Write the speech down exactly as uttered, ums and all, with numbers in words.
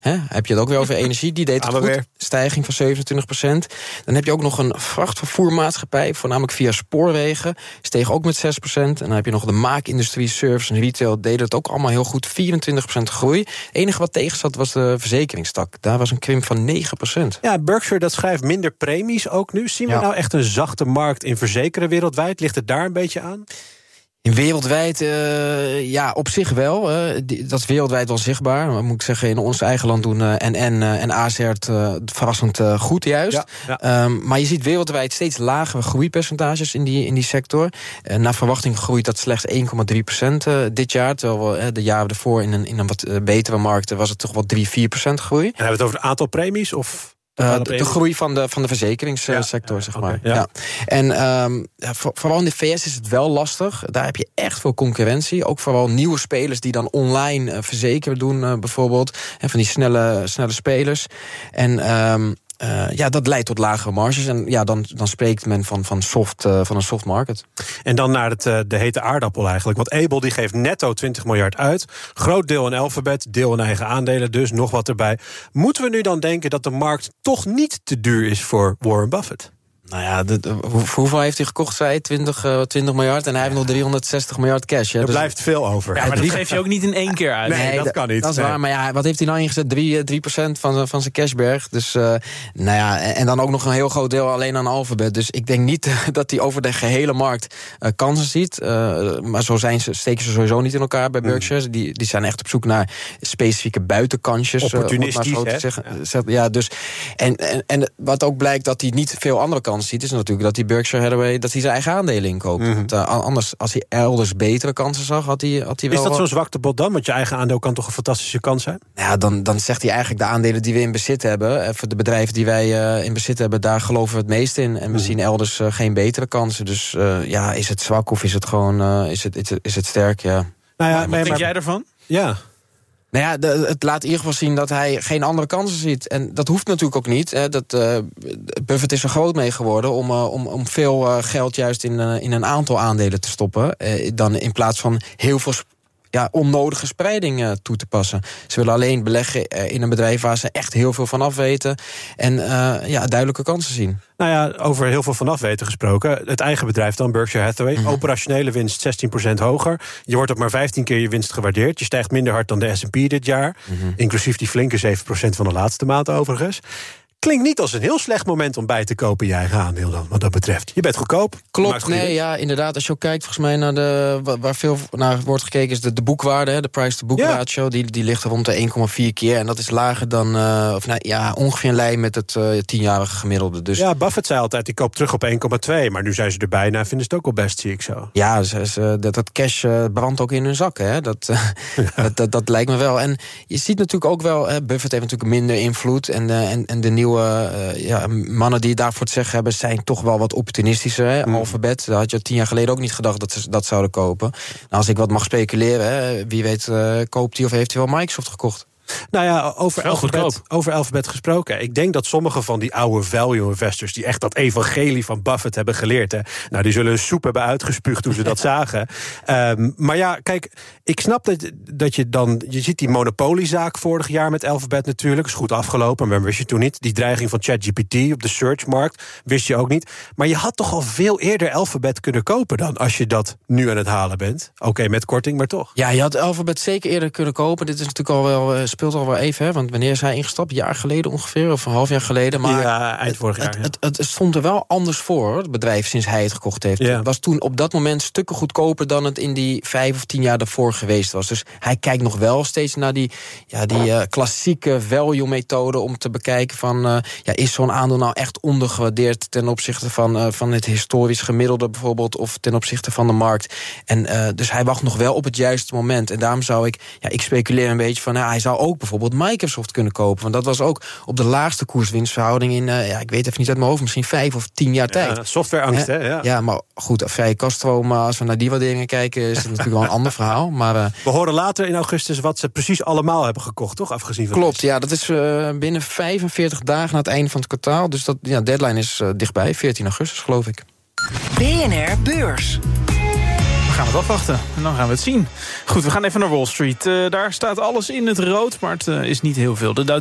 Hè, heb je het ook weer over energie, die deed het goed. Weer. Stijging van zevenentwintig procent. Dan heb je ook nog een vrachtvervoermaatschappij, voornamelijk via spoorwegen. Steeg ook met zes procent. En dan heb je nog de maakindustrie, service en retail. Deden het ook allemaal heel goed, vierentwintig procent groei. Het enige wat tegen zat was de verzekeringstak. Daar was een krimp van negen procent. Ja, Berkshire dat schrijft minder premies ook nu. Zien we Ja. nou echt een zachte markt in verzekeren wereldwijd? Ligt het daar een beetje aan? In wereldwijd, uh, ja, op zich wel. Uh, die, dat is wereldwijd wel zichtbaar. Maar moet ik zeggen, in ons eigen land doen uh, N N uh, en A Z het uh, verrassend uh, goed juist. Ja, ja. Um, maar je ziet wereldwijd steeds lagere groeipercentages in die, in die sector. Uh, naar verwachting groeit dat slechts één komma drie procent uh, dit jaar. Terwijl we uh, de jaren ervoor in een, in een wat uh, betere markt was het toch wel drie, vier procent groei. En hebben we het over het aantal premies of... Uh, de, de groei van de, van de verzekeringssector, ja, ja, zeg maar. Okay, ja. Ja. En um, ja, voor, vooral in de V S is het wel lastig. Daar heb je echt veel concurrentie. Ook vooral nieuwe spelers die dan online uh, verzekeren doen, uh, bijvoorbeeld. En van die snelle, snelle spelers. En... Um, Uh, ja, dat leidt tot lagere marges. En ja, dan, dan spreekt men van, van, soft, uh, van een soft market. En dan naar het, uh, de hete aardappel eigenlijk. Want Aibel die geeft netto twintig miljard uit. Groot deel in Alphabet, deel in eigen aandelen. Dus nog wat erbij. Moeten we nu dan denken dat de markt toch niet te duur is voor Warren Buffett? Nou ja, de, de, hoe, hoeveel heeft hij gekocht, zei twintig, uh, twintig miljard en hij heeft nog driehonderdzestig miljard cash. Ja, er dus blijft veel over. Ja, maar dat geef je ook niet in één keer uit. Nee, nee dat kan niet. Dat is nee. waar, maar ja, wat heeft hij nou ingezet? drie procent van, van zijn cashberg. Dus, uh, nou ja, en dan ook nog een heel groot deel alleen aan Alphabet. Dus ik denk niet dat hij over de gehele markt uh, kansen ziet. Uh, maar zo zijn ze, steken ze sowieso niet in elkaar bij Berkshire. Mm. Die, die zijn echt op zoek naar specifieke buitenkansjes. Opportunistisch, uh, om het maar zo te zeggen. Ja. ja, dus, en, en, en wat ook blijkt dat hij niet veel andere kansen ziet, is natuurlijk dat hij Berkshire Hathaway, dat hij zijn eigen aandelen inkoopt. Mm-hmm. Want, uh, anders, als hij elders betere kansen zag, had hij, had hij wel... Is dat zo'n zwaktebod dan? Want je eigen aandeel kan toch een fantastische kans zijn? Ja, dan, dan zegt hij eigenlijk de aandelen die we in bezit hebben, voor de bedrijven die wij uh, in bezit hebben, daar geloven we het meest in. En we mm-hmm. zien elders uh, geen betere kansen. Dus uh, ja, is het zwak of is het gewoon uh, is het, is het, is het sterk? Ja. Nou ja, maar, wat nee, denk maar, jij ervan? Ja. Nou ja, de, het laat in ieder geval zien dat hij geen andere kansen ziet. En dat hoeft natuurlijk ook niet. Hè. Dat, uh, Buffett is er groot mee geworden om, uh, om, om veel uh, geld juist in, uh, in een aantal aandelen te stoppen. Uh, dan in plaats van heel veel sp- ja, onnodige spreiding uh, toe te passen. Ze willen alleen beleggen uh, in een bedrijf waar ze echt heel veel van af weten. En uh, ja, duidelijke kansen zien. Nou ja, over heel veel vanaf weten gesproken. Het eigen bedrijf dan, Berkshire Hathaway. Mm-hmm. Operationele winst zestien procent hoger. Je wordt op maar vijftien keer je winst gewaardeerd. Je stijgt minder hard dan de S en P dit jaar. Mm-hmm. Inclusief die flinke zeven procent van de laatste maand overigens. Klinkt niet als een heel slecht moment om bij te kopen je eigen aandeel dan, wat dat betreft. Je bent goedkoop. Klopt, nee, ja, inderdaad. Als je ook kijkt, volgens mij naar de, waar veel naar wordt gekeken, is de, de boekwaarde, hè, de price-to-book ja. ratio. Die, die ligt rond de één komma vier keer. En dat is lager dan, uh, of nou, ja, ongeveer in lijn met het uh, tienjarige gemiddelde. Dus, ja, Buffett zei altijd, die koopt terug op één komma twee. Maar nu zijn ze er bijna, vinden ze het ook wel best, zie ik zo. Ja, ze, ze, dat, dat cash uh, brandt ook in hun zakken. Hè. Dat, uh, ja. dat, dat, dat lijkt me wel. En je ziet natuurlijk ook wel, hè, Buffett heeft natuurlijk minder invloed. En, uh, en, en de nieuwe uh, ja, mannen die daarvoor te zeggen hebben, zijn toch wel wat opportunistischer. Hè. Mm. Alphabet, dat had je tien jaar geleden ook niet gedacht dat ze dat zouden kopen. Nou, als ik wat mag speculeren, hè, wie weet uh, koopt hij of heeft hij wel Microsoft gekocht. Nou ja, over Alphabet, over Alphabet gesproken. Ik denk dat sommige van die oude value investors, die echt dat evangelie van Buffett hebben geleerd, hè, nou, die zullen een soep hebben uitgespuugd toen ze dat zagen. Um, maar ja, kijk, ik snap dat, dat je dan, je ziet die monopoliezaak vorig jaar met Alphabet natuurlijk, is goed afgelopen, maar wist je toen niet. Die dreiging van ChatGPT op de searchmarkt wist je ook niet. Maar je had toch al veel eerder Alphabet kunnen kopen dan, als je dat nu aan het halen bent. Oké, okay, met korting, maar toch. Ja, je had Alphabet zeker eerder kunnen kopen. Dit is natuurlijk al wel uh, speelt al wel even, hè? Want wanneer is hij ingestapt? Een jaar geleden ongeveer, of een half jaar geleden. Maar ja, eind vorig jaar. Het, het, het stond er wel anders voor, het bedrijf, sinds hij het gekocht heeft. Ja. Het was toen op dat moment stukken goedkoper dan het in die vijf of tien jaar daarvoor geweest was. Dus hij kijkt nog wel steeds naar die, ja, die uh, klassieke value-methode om te bekijken van, uh, ja, is zo'n aandeel nou echt ondergewaardeerd ten opzichte van, uh, van het historisch gemiddelde bijvoorbeeld, of ten opzichte van de markt. En uh, dus hij wacht nog wel op het juiste moment. En daarom zou ik, ja, ik speculeer een beetje van, nou, hij zou ook bijvoorbeeld Microsoft kunnen kopen. Want dat was ook op de laagste koerswinstverhouding in, uh, ja, ik weet even niet uit mijn hoofd, misschien vijf of tien jaar tijd. Ja, softwareangst, hè? Ja. ja, maar goed, vrij Castro, maar als we naar die waarderingen kijken, is het natuurlijk wel een ander verhaal. Maar, uh, we horen later in augustus wat ze precies allemaal hebben gekocht, toch? Afgezien van klopt, ja, dat is uh, binnen vijfenveertig dagen na het einde van het kwartaal. Dus dat, ja, deadline is uh, dichtbij, veertien augustus, geloof ik. B N R Beurs. We gaan het afwachten en dan gaan we het zien. Goed, we gaan even naar Wall Street. Uh, daar staat alles in het rood, maar het uh, is niet heel veel. De Dow